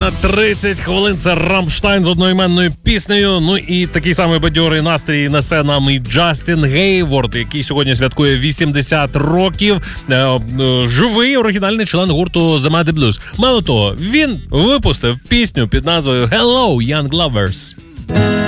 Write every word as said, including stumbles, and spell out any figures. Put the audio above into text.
на тридцять хвилин. Це Рамштайн з одноіменною піснею. Ну і такий самий бадьорий настрій несе нам і Джастін Гейворд, який сьогодні святкує вісімдесят років. Живий оригінальний член гурту The Mighty Blues. Мало того, він випустив пісню під назвою Hello, Young Lovers.